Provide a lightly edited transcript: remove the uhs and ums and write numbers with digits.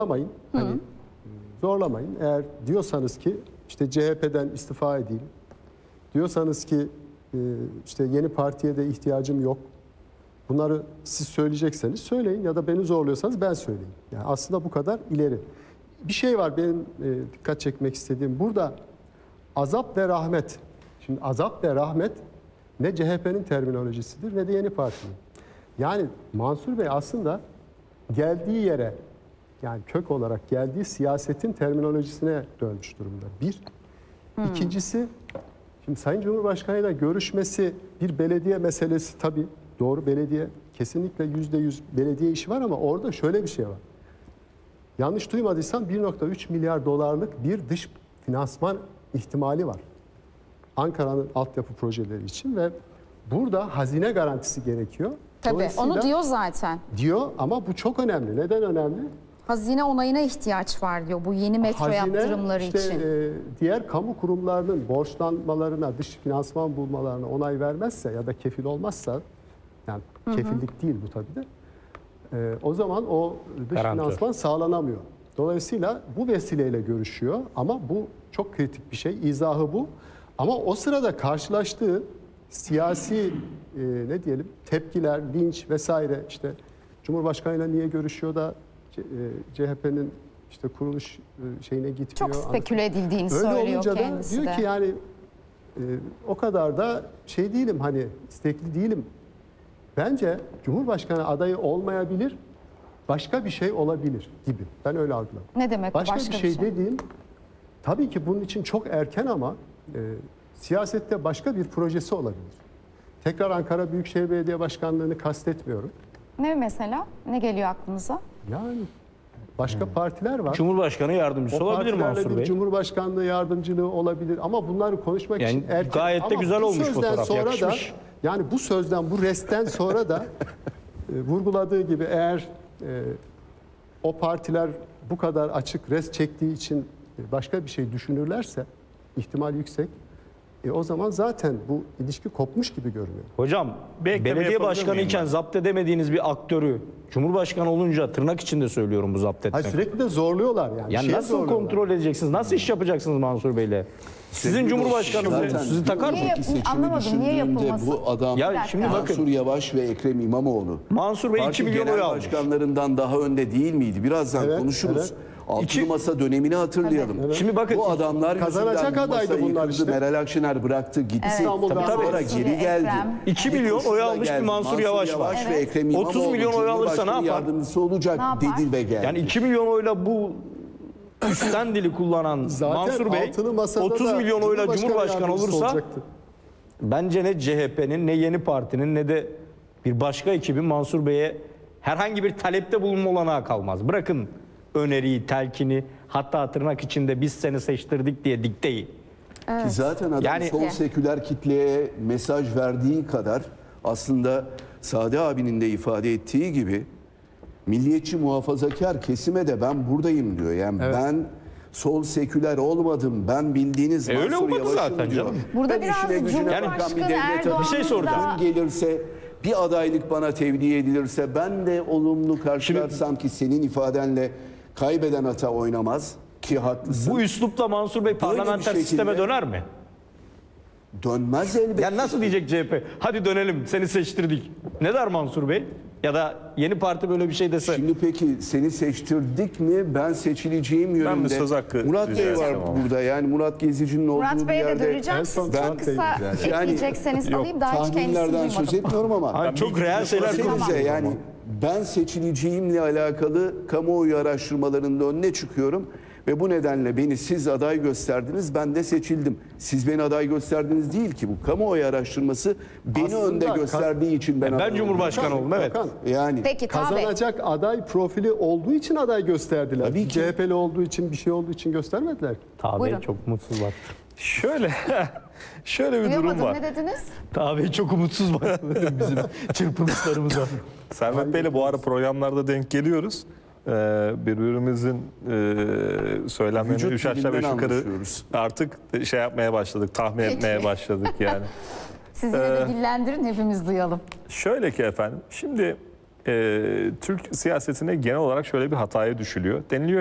zorlamayın. Hani zorlamayın. Eğer diyorsanız ki işte CHP'den istifa edeyim. Diyorsanız ki işte yeni partiye de ihtiyacım yok. Bunları siz söyleyecekseniz söyleyin ya da beni zorluyorsanız ben söyleyeyim. Yani aslında bu kadar ileri. Bir şey var benim dikkat çekmek istediğim. Burada azap ve rahmet. Şimdi azap ve rahmet ne CHP'nin terminolojisidir ne de yeni partinin. Yani Mansur Bey aslında geldiği yere, yani kök olarak geldiği siyasetin terminolojisine dönmüş durumda. Bir. İkincisi, şimdi Sayın Cumhurbaşkanı'yla görüşmesi bir belediye meselesi tabii. Doğru, belediye kesinlikle %100 belediye işi var ama orada şöyle bir şey var. Yanlış duymadıysam 1,3 milyar dolarlık bir dış finansman ihtimali var. Ankara'nın altyapı projeleri için ve burada hazine garantisi gerekiyor. Tabii onu diyor zaten. Diyor ama bu çok önemli. Neden önemli? Hazine onayına ihtiyaç var diyor bu yeni metro yaptırımları için. Diğer kamu kurumlarının borçlanmalarına, dış finansman bulmalarına onay vermezse ya da kefil olmazsa, yani kefillik değil bu tabii de, o zaman o dış finansman sağlanamıyor. Dolayısıyla bu vesileyle görüşüyor ama bu çok kritik bir şey. İzahı bu. Ama o sırada karşılaştığı siyasi ne diyelim tepkiler, linç vesaire, işte Cumhurbaşkanıyla niye görüşüyor da CHP'nin işte kuruluş şeyine gitmiyor. Çok speküle edildiğini söylüyor kendisi de. Diyor ki yani o kadar da şey değilim, hani istekli değilim. Bence Cumhurbaşkanı adayı olmayabilir, başka bir şey olabilir gibi. Ben öyle algıladım. Ne demek başka bir şey dediğim, tabii ki bunun için çok erken ama siyasette başka bir projesi olabilir. Tekrar Ankara Büyükşehir Belediye Başkanlığı'nı kastetmiyorum. Ne mesela? Ne geliyor aklınıza? Yani başka partiler var. Cumhurbaşkanı yardımcısı olabilir Mansur Bey. Cumhurbaşkanlığı yardımcılığı olabilir ama bunları konuşmak için erken. Gayet de güzel olmuş fotoğraf, yakışmış. Yani bu sözden, bu restten sonra da vurguladığı gibi eğer o partiler bu kadar açık res çektiği için başka bir şey düşünürlerse ihtimal yüksek. O zaman zaten bu ilişki kopmuş gibi görünüyor. Hocam, belediye başkanı iken zapt edemediğiniz bir aktörü Cumhurbaşkanı olunca, tırnak içinde söylüyorum bu zapt etmek. Sürekli de zorluyorlar yani. Yani nasıl kontrol edeceksiniz? Nasıl iş yapacaksınız Mansur Bey'le? Sizin Cumhurbaşkanı sizi takar mı? Anlamadım, niye yapılması? Bu adam Ya şimdi Mansur Yavaş ve Ekrem İmamoğlu. Mansur Bey 2 milyon oy almış. Başkanlarından daha önde değil miydi? Birazdan konuşuruz. Evet. Altılı Masa dönemini hatırlayalım. Evet. Şimdi bakın, bu adamlar kazanacak adaydı bunlar işte. Meral Akşener bıraktı gitti. İstanbul'dan Sonra geri geldi. 2 milyon oy almış bir Mansur Yavaş var. Ve Ekrem İmamoğlu 30 milyon oy alırsa ne yapar? Yardımcısı olacak dedi ve geldi. Yani 2 milyon oyla bu üstten dili kullanan zaten Mansur Bey 30 milyon oyla Cumhurbaşkanı olursa olacaktı. Bence ne CHP'nin ne yeni partinin ne de bir başka ekibin Mansur Bey'e herhangi bir talepte bulunma olanağı kalmaz. Bırakın öneriyi, telkini, hatta tırnak içinde biz seni seçtirdik diye dikteyi. Ki zaten adam Yani sol seküler kitleye mesaj verdiği kadar aslında Sade abinin de ifade ettiği gibi milliyetçi muhafazakar kesime de ben buradayım diyor. Yani ben sol seküler olmadım. Ben bildiğiniz öyle Mansur olmadı Yavaş'ım zaten diyor. canım. Burada Ben biraz işine gücüne bakan Cumhurbaşkanı Erdoğan'ın bir şey soracağım. Kim gelirse bir adaylık bana tevdi edilirse ben de olumlu karşılarsam ki senin ifadenle kaybeden ata oynamaz ki haklısın. Bu üslupla Mansur Bey parlamenter sisteme döner mi? Dönmez elbette. Yani nasıl diyecek CHP? Hadi dönelim, seni seçtirdik. Ne der Mansur Bey? Ya da yeni parti böyle bir şey dese. Şimdi peki seni seçtirdik mi? Ben seçileceğim yönünde. Ben bir söz hakkı Murat Bey var burada. Yani Murat Gezici'nin olduğu Murat bir Bey'e de yerde. döneceğim. Siz çok kısa ekleyecekseniz alayım. Daha hiç kendisini Tahminlerden söz duymadım. etmiyorum ama. Hani çok reel şeyler Söylesenize yani ben seçileceğimle alakalı kamuoyu araştırmalarında önüne çıkıyorum. Ve bu nedenle beni siz aday gösterdiniz, ben de seçildim. Siz beni aday gösterdiniz değil ki, bu kamuoyu araştırması beni aslında önde gösterdiği için ben Cumhurbaşkanı oldum, evet. Yani Peki tabii. Kazanacak aday profili olduğu için aday gösterdiler. Tabii ki. CHP'li olduğu için, bir şey olduğu için göstermediler. Tabii çok mutsuz var. Şöyle bir durum Duyamadım, var. ne dediniz? Tabii çok umutsuz var bizim çırpınışlarımıza. Servet Bey'le bu ara programlarda denk geliyoruz. Birbirimizin söylemlerini Vücut üç aşağı dilinden beş yukarı anlaşıyoruz. artık şey yapmaya başladık, tahmin etmeye başladık yani. Siz yine de dillendirin, hepimiz duyalım. Şöyle ki efendim, şimdi Türk siyasetine genel olarak şöyle bir hataya düşülüyor. Deniliyor